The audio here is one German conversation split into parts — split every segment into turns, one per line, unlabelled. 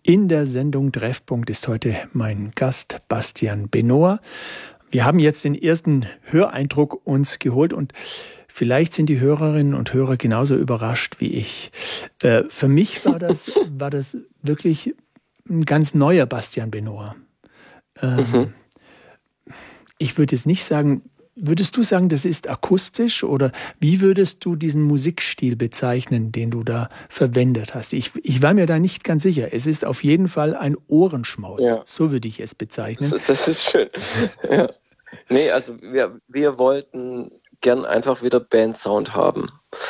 In der Sendung Treffpunkt ist heute mein Gast Bastian Benohr. Wir haben jetzt den ersten Höreindruck uns geholt und vielleicht sind die Hörerinnen und Hörer genauso überrascht wie ich. Für mich war das wirklich ein ganz neuer Bastian Benohr. Ich würde jetzt nicht sagen, würdest du sagen, das ist akustisch oder wie würdest du diesen Musikstil bezeichnen, den du da verwendet hast? Ich war mir da nicht ganz sicher. Es ist auf jeden Fall ein Ohrenschmaus. Ja. So würde ich es bezeichnen.
Das ist schön. Ja. Nee, also wir wollten gern einfach wieder Bandsound haben.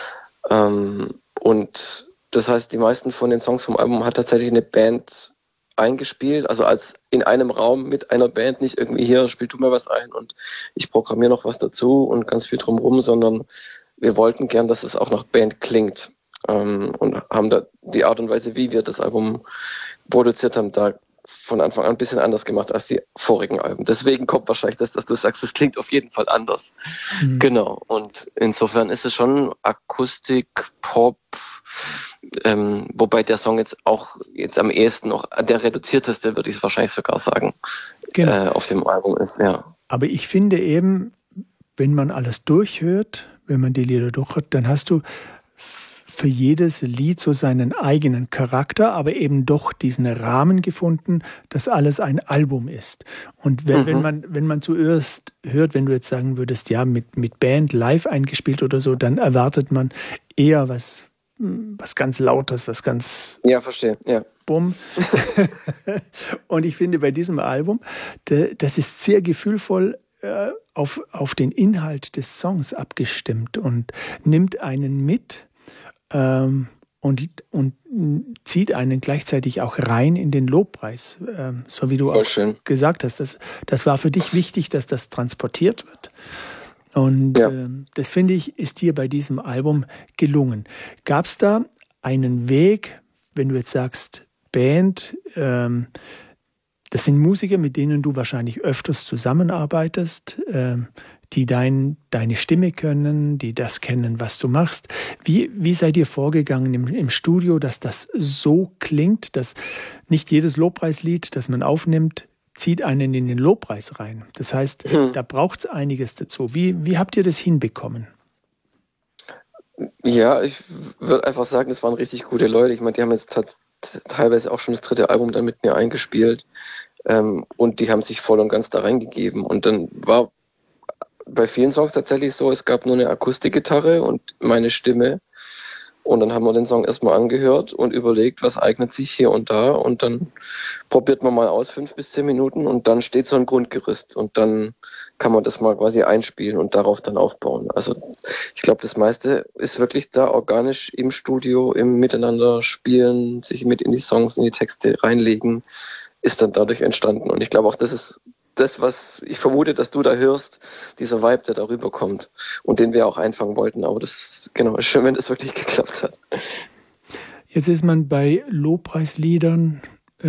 Und das heißt, die meisten von den Songs vom Album hat tatsächlich eine Band eingespielt, also als in einem Raum mit einer Band, nicht irgendwie hier, spiel du mal was ein und ich programmiere noch was dazu und ganz viel drumherum, sondern wir wollten gern, dass es auch nach Band klingt und haben da die Art und Weise, wie wir das Album produziert haben, da von Anfang an ein bisschen anders gemacht als die vorigen Alben. Deswegen kommt wahrscheinlich das, dass du sagst, es klingt auf jeden Fall anders. Mhm. Genau, und insofern ist es schon Akustik, Pop, wobei der Song jetzt am ehesten noch der reduzierteste, würde ich wahrscheinlich sogar sagen, genau. Auf dem Album ist, ja.
Aber ich finde eben, wenn man alles durchhört, wenn man die Lieder durchhört, dann hast du für jedes Lied so seinen eigenen Charakter, aber eben doch diesen Rahmen gefunden, dass alles ein Album ist. Und wenn man zuerst hört, wenn du jetzt sagen würdest, ja, mit Band live eingespielt oder so, dann erwartet man eher was ganz Lautes, was ganz...
Ja, verstehe, ja.
Bumm. Und ich finde, bei diesem Album, das ist sehr gefühlvoll auf den Inhalt des Songs abgestimmt und nimmt einen mit und zieht einen gleichzeitig auch rein in den Lobpreis, so wie du auch gesagt hast. Das war für dich wichtig, dass das transportiert wird. Und das, finde ich, ist dir bei diesem Album gelungen. Gab es da einen Weg, wenn du jetzt sagst, Band, das sind Musiker, mit denen du wahrscheinlich öfters zusammenarbeitest, die deine Stimme können, die das kennen, was du machst. Wie seid ihr vorgegangen im Studio, dass das so klingt, dass nicht jedes Lobpreislied, das man aufnimmt, zieht einen in den Lobpreis rein? Das heißt, da braucht es einiges dazu. Wie habt ihr das hinbekommen?
Ja, ich würde einfach sagen, es waren richtig gute Leute. Ich meine, die haben jetzt teilweise auch schon das 3. Album dann mit mir eingespielt und die haben sich voll und ganz da reingegeben. Und dann war bei vielen Songs tatsächlich so, es gab nur eine Akustikgitarre und meine Stimme. Und dann haben wir den Song erstmal angehört und überlegt, was eignet sich hier und da. Und dann probiert man mal aus 5 bis 10 Minuten und dann steht so ein Grundgerüst. Und dann kann man das mal quasi einspielen und darauf dann aufbauen. Also ich glaube, das meiste ist wirklich da organisch im Studio, im Miteinander spielen, sich mit in die Songs, in die Texte reinlegen, ist dann dadurch entstanden. Und ich glaube auch, das ist das, was ich vermute, dass du da hörst, dieser Vibe, der darüber kommt und den wir auch einfangen wollten. Aber das ist schön, wenn das wirklich geklappt hat.
Jetzt ist man bei Lobpreisliedern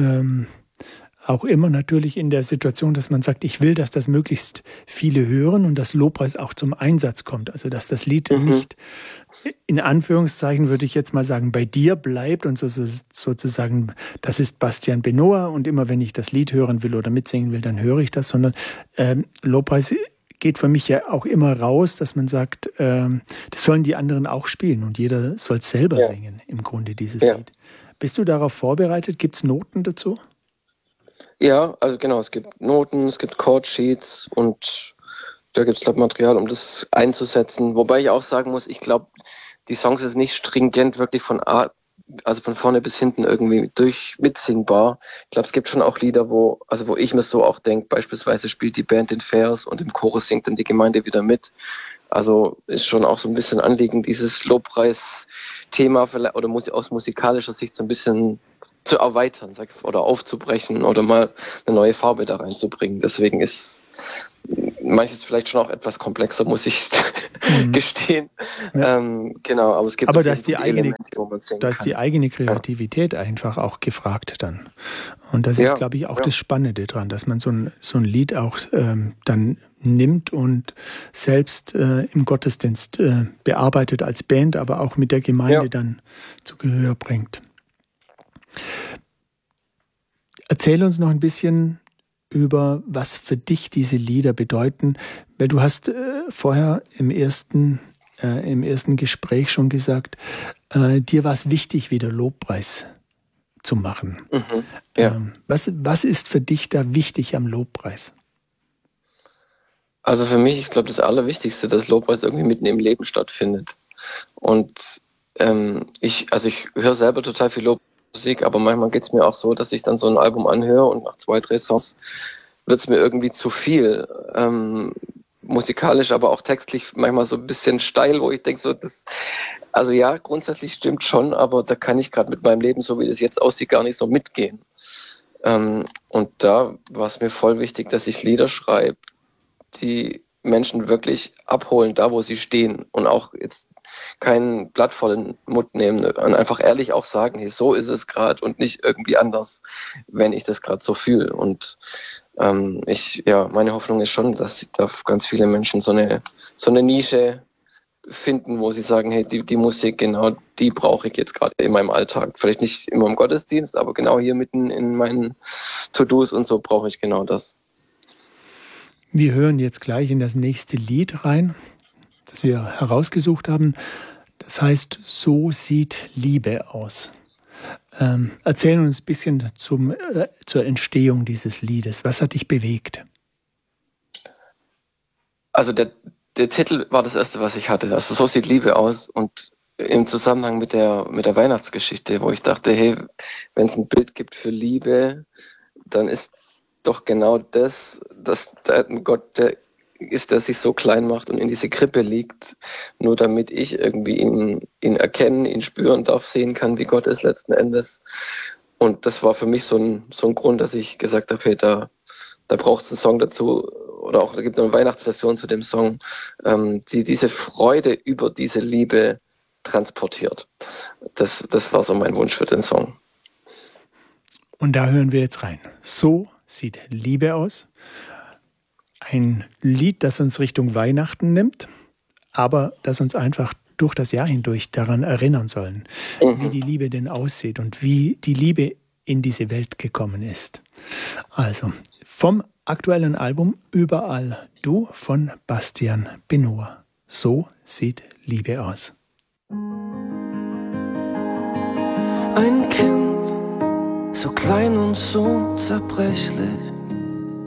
auch immer natürlich in der Situation, dass man sagt, ich will, dass das möglichst viele hören und dass Lobpreis auch zum Einsatz kommt. Also dass das Lied nicht, in Anführungszeichen würde ich jetzt mal sagen, bei dir bleibt und sozusagen, das ist Bastian Benohr und immer wenn ich das Lied hören will oder mitsingen will, dann höre ich das, sondern Lobpreis geht für mich ja auch immer raus, dass man sagt, das sollen die anderen auch spielen und jeder soll es selber singen, im Grunde dieses Lied. Bist du darauf vorbereitet? Gibt es Noten dazu?
Ja, also genau, es gibt Noten, es gibt Chordsheets und da gibt es Material, um das einzusetzen. Wobei ich auch sagen muss, ich glaube, die Songs sind nicht stringent wirklich von vorne bis hinten irgendwie mitsingbar. Ich glaube, es gibt schon auch Lieder, wo ich mir so auch denke, beispielsweise spielt die Band den Vers und im Chorus singt dann die Gemeinde wieder mit. Also ist schon auch so ein bisschen Anliegen, dieses Lobpreis-Thema oder aus musikalischer Sicht so ein bisschen zu erweitern oder aufzubrechen oder mal eine neue Farbe da reinzubringen. Deswegen ist manches vielleicht schon auch etwas komplexer, muss ich gestehen. Ja. Genau, aber es gibt
da ist die eigene Kreativität einfach auch gefragt dann. Und das ist, glaube ich, auch das Spannende dran, dass man so ein Lied auch dann nimmt und selbst im Gottesdienst bearbeitet als Band, aber auch mit der Gemeinde dann zu Gehör bringt. Erzähl uns noch ein bisschen über, was für dich diese Lieder bedeuten, weil du hast vorher im ersten Gespräch schon gesagt, dir war es wichtig, wieder Lobpreis zu machen.
Ja.
Was ist für dich da wichtig am Lobpreis?
Also für mich, ich glaube, das Allerwichtigste, dass Lobpreis irgendwie mitten im Leben stattfindet. Und ich höre selber total viel Lobmusik, aber manchmal geht es mir auch so, dass ich dann so ein Album anhöre und nach 2, 3 Songs wird es mir irgendwie zu viel. Musikalisch, aber auch textlich manchmal so ein bisschen steil, wo ich denke, also ja, grundsätzlich stimmt schon, aber da kann ich gerade mit meinem Leben, so wie das jetzt aussieht, gar nicht so mitgehen. Und da war es mir voll wichtig, dass ich Lieder schreibe, die Menschen wirklich abholen, da wo sie stehen und auch jetzt kein Blatt vor den Mund nehmen und einfach ehrlich auch sagen, hey, so ist es gerade und nicht irgendwie anders, wenn ich das gerade so fühle. Und meine Hoffnung ist schon, dass da ganz viele Menschen so eine Nische finden, wo sie sagen, hey, die Musik, genau die brauche ich jetzt gerade in meinem Alltag. Vielleicht nicht immer im Gottesdienst, aber genau hier mitten in meinen To-Dos und so brauche ich genau das.
Wir hören jetzt gleich in das nächste Lied rein, das wir herausgesucht haben. Das heißt, so sieht Liebe aus. Erzähl uns ein bisschen zur Entstehung dieses Liedes. Was hat dich bewegt?
Also der Titel war das erste, was ich hatte. Also so sieht Liebe aus und im Zusammenhang mit der Weihnachtsgeschichte, wo ich dachte, hey, wenn es ein Bild gibt für Liebe, dann ist doch genau das, dass da ein Gott der ist, der sich so klein macht und in diese Krippe liegt, nur damit ich irgendwie ihn erkennen, ihn spüren darf, sehen kann, wie Gott ist letzten Endes. Und das war für mich so ein Grund, dass ich gesagt habe, hey, da braucht es einen Song dazu, oder auch da gibt es eine Weihnachtsversion zu dem Song, die diese Freude über diese Liebe transportiert. Das war so mein Wunsch für den Song.
Und da hören wir jetzt rein. So sieht Liebe aus. Ein Lied, das uns Richtung Weihnachten nimmt, aber das uns einfach durch das Jahr hindurch daran erinnern sollen, wie die Liebe denn aussieht und wie die Liebe in diese Welt gekommen ist. Also vom aktuellen Album Überall du von Bastian Benoit. So sieht Liebe aus.
Ein Kind, so klein und so zerbrechlich,